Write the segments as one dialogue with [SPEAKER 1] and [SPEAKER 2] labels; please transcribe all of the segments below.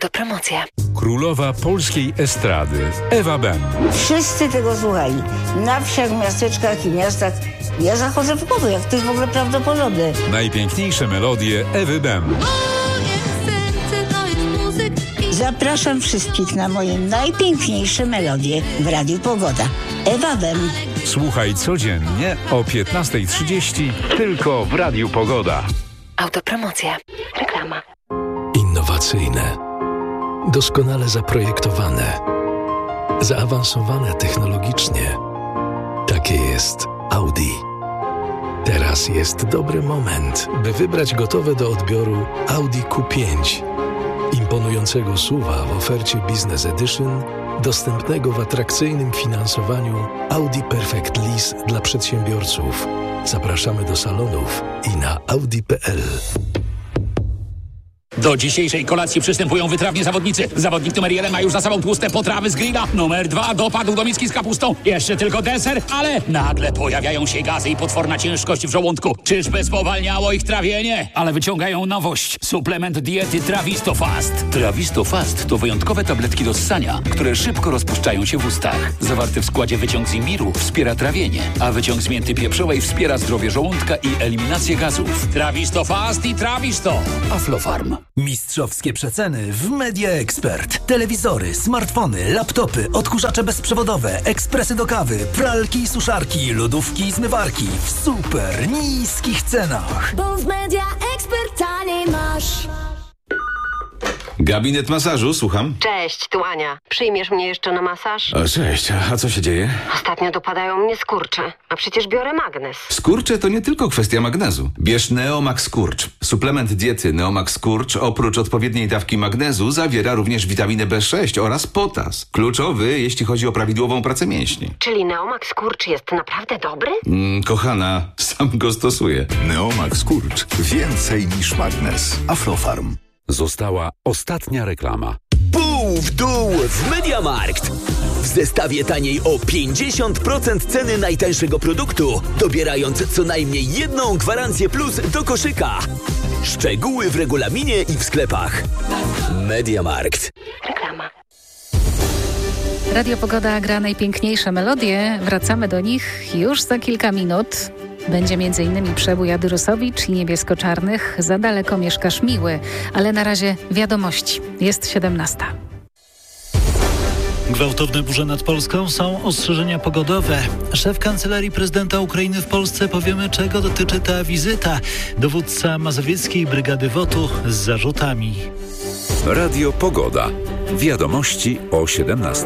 [SPEAKER 1] Autopromocja.
[SPEAKER 2] Królowa polskiej estrady Ewa Bem.
[SPEAKER 3] Wszyscy tego słuchali. Na wsiach, miasteczkach i miastach. Ja zachodzę w głowę, jak to jest w ogóle prawdopodobne.
[SPEAKER 2] Najpiękniejsze melodie Ewy Bem.
[SPEAKER 3] Zapraszam wszystkich na moje najpiękniejsze melodie w Radiu Pogoda. Ewa Bem.
[SPEAKER 2] Słuchaj codziennie o 15:30 tylko w Radiu Pogoda.
[SPEAKER 1] Autopromocja. Reklama.
[SPEAKER 4] Innowacyjne, doskonale zaprojektowane, zaawansowane technologicznie. Takie jest Audi. Teraz jest dobry moment, by wybrać gotowe do odbioru Audi Q5. Imponującego SUV-a w ofercie Business Edition, dostępnego w atrakcyjnym finansowaniu Audi Perfect Lease dla przedsiębiorców. Zapraszamy do salonów i na audi.pl.
[SPEAKER 5] Do dzisiejszej kolacji przystępują wytrawni zawodnicy. Zawodnik numer 1 ma już za sobą tłuste potrawy z grilla. Numer 2 dopadł do miski z kapustą. Jeszcze tylko deser, ale nagle pojawiają się gazy i potworna ciężkość w żołądku. Czyżby spowalniało ich trawienie? Ale wyciągają nowość. Suplement diety Trawisto Fast. Trawisto Fast to wyjątkowe tabletki do ssania, które szybko rozpuszczają się w ustach. Zawarty w składzie wyciąg z imbiru wspiera trawienie, a wyciąg z mięty pieprzowej wspiera zdrowie żołądka i eliminację gazów. Trawisto Fast i Trawisto. Aflofarm.
[SPEAKER 6] Mistrzowskie przeceny w Media Expert. Telewizory, smartfony, laptopy, odkurzacze bezprzewodowe, ekspresy do kawy, pralki i suszarki, lodówki i zmywarki w super niskich cenach.
[SPEAKER 7] Bo w Media Expert taniej masz.
[SPEAKER 8] Gabinet masażu, słucham.
[SPEAKER 1] Cześć, tu Ania. Przyjmiesz mnie jeszcze na masaż?
[SPEAKER 8] O, cześć, a co się dzieje?
[SPEAKER 1] Ostatnio dopadają mnie skurcze, a przecież biorę magnes.
[SPEAKER 8] Skurcze to nie tylko kwestia magnezu. Bierz Neomax Skurcz. Suplement diety Neomax Skurcz oprócz odpowiedniej dawki magnezu zawiera również witaminę B6 oraz potas. Kluczowy, jeśli chodzi o prawidłową pracę mięśni.
[SPEAKER 1] Czyli Neomax Skurcz jest naprawdę dobry?
[SPEAKER 8] Kochana, sam go stosuję.
[SPEAKER 9] Neomax Skurcz. Więcej niż magnes. Aflofarm.
[SPEAKER 2] Została ostatnia reklama.
[SPEAKER 10] Pół w dół w MediaMarkt. W zestawie taniej o 50% ceny najtańszego produktu, dobierając co najmniej jedną gwarancję plus do koszyka. Szczegóły w regulaminie i w sklepach. MediaMarkt.
[SPEAKER 1] Reklama.
[SPEAKER 11] Radio Pogoda gra najpiękniejsze melodie. Wracamy do nich już za kilka minut. Będzie m.in. przebój Adyrosowicz i Niebiesko-Czarnych. Za daleko mieszkasz miły. Ale na razie wiadomości. Jest 17.
[SPEAKER 12] Gwałtowne burze nad Polską, są ostrzeżenia pogodowe. Szef Kancelarii Prezydenta Ukrainy w Polsce, powiemy, czego dotyczy ta wizyta. Dowódca Mazowieckiej Brygady WOT-u z zarzutami.
[SPEAKER 2] Radio Pogoda. Wiadomości o 17.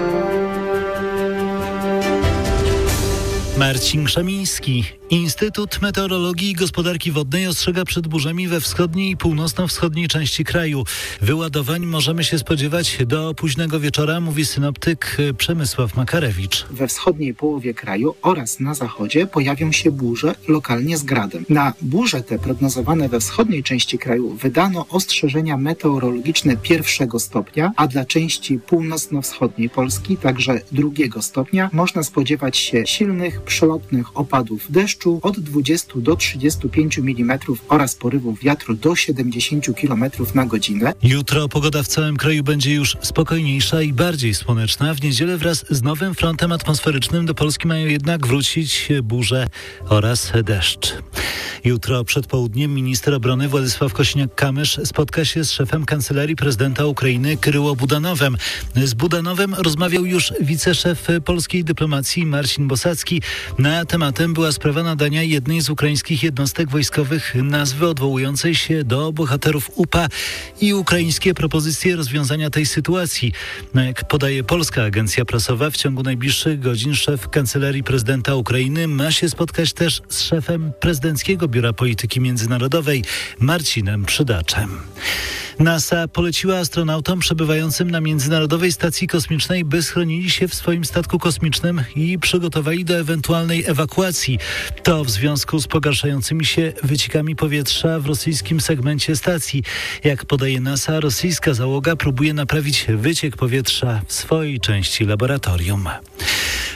[SPEAKER 12] Marcin Krzemiński. Instytut Meteorologii i Gospodarki Wodnej ostrzega przed burzami we wschodniej i północno-wschodniej części kraju. Wyładowań możemy się spodziewać do późnego wieczora, mówi synoptyk Przemysław Makarewicz.
[SPEAKER 13] We wschodniej połowie kraju oraz na zachodzie pojawią się burze, lokalnie z gradem. Na burze te prognozowane we wschodniej części kraju wydano ostrzeżenia meteorologiczne 1 stopnia, a dla części północno-wschodniej Polski, także 2 stopnia, można spodziewać się silnych, przelotnych opadów deszczu od 20 do 35 mm oraz porywów wiatru do 70 km na godzinę.
[SPEAKER 12] Jutro pogoda w całym kraju będzie już spokojniejsza i bardziej słoneczna. W niedzielę wraz z nowym frontem atmosferycznym do Polski mają jednak wrócić burze oraz deszcz. Jutro przed południem minister obrony Władysław Kosiniak-Kamysz spotka się z szefem Kancelarii Prezydenta Ukrainy Kryło Budanowem. Z Budanowem rozmawiał już wiceszef polskiej dyplomacji Marcin Bosacki. Na tematem była sprawa nadania jednej z ukraińskich jednostek wojskowych nazwy odwołującej się do bohaterów UPA i ukraińskie propozycje rozwiązania tej sytuacji. Jak podaje polska agencja prasowa, w ciągu najbliższych godzin szef Kancelarii Prezydenta Ukrainy ma się spotkać też z szefem Prezydenckiego Biura Polityki Międzynarodowej Marcinem Przydaczem. NASA poleciła astronautom przebywającym na Międzynarodowej Stacji Kosmicznej, by schronili się w swoim statku kosmicznym i przygotowali do ewentualnej ewakuacji. To w związku z pogarszającymi się wyciekami powietrza w rosyjskim segmencie stacji. Jak podaje NASA, rosyjska załoga próbuje naprawić wyciek powietrza w swojej części laboratorium.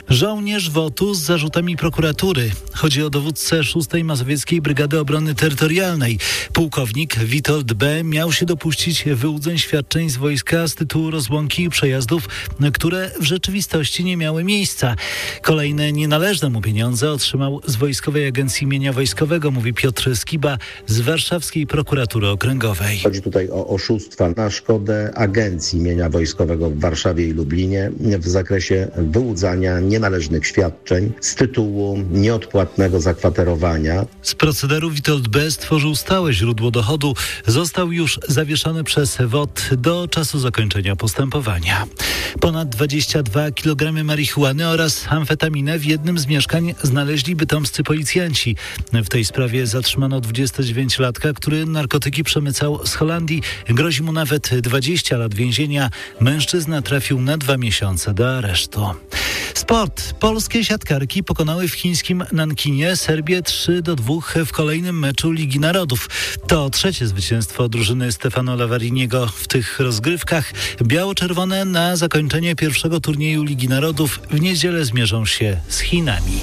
[SPEAKER 12] Żołnierz WOT-u z zarzutami prokuratury. Chodzi o dowódcę 6. Mazowieckiej Brygady Obrony Terytorialnej. Pułkownik Witold B. miał się dopuścić wyłudzeń świadczeń z wojska z tytułu rozłąki i przejazdów, które w rzeczywistości nie miały miejsca. Kolejne nienależne mu pieniądze otrzymał z Wojskowej Agencji Mienia Wojskowego, mówi Piotr Skiba z Warszawskiej Prokuratury Okręgowej.
[SPEAKER 14] Chodzi tutaj o oszustwa na szkodę Agencji Mienia Wojskowego w Warszawie i Lublinie w zakresie wyłudzania nienależnych świadczeń z tytułu nieodpłatnego zakwaterowania.
[SPEAKER 12] Z procederu Witold B. stworzył stałe źródło dochodu. Został już zawieszony przez WOT do czasu zakończenia postępowania. Ponad 22 kg marihuany oraz amfetaminę w jednym z mieszkań znaleźli bytomscy policjanci. W tej sprawie zatrzymano 29-latka, który narkotyki przemycał z Holandii. Grozi mu nawet 20 lat więzienia. Mężczyzna trafił na 2 miesiące do aresztu. Sport. Polskie siatkarki pokonały w chińskim Nankinie Serbię 3-2 w kolejnym meczu Ligi Narodów. To trzecie zwycięstwo drużyny Stefano Lavariniego w tych rozgrywkach. Biało-czerwone na zakończenie pierwszego turnieju Ligi Narodów w niedzielę zmierzą się z Chinami.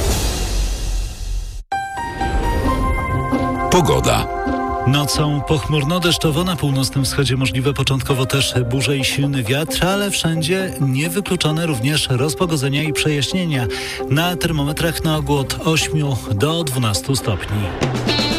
[SPEAKER 2] Pogoda.
[SPEAKER 12] Nocą pochmurno-deszczowo, na północnym wschodzie możliwe początkowo też burze i silny wiatr, ale wszędzie niewykluczone również rozpogodzenia i przejaśnienia. Na termometrach na ogół od 8 do 12 stopni.